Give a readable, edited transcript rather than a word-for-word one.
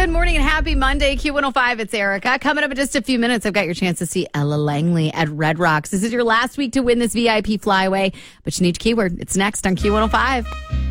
Good morning and happy Monday, Q105. It's Erica. Coming up in just a few minutes, I've got your chance to see Ella Langley at Red Rocks. This is your last week to win this VIP flyaway, but you need your keyword. It's next on Q105.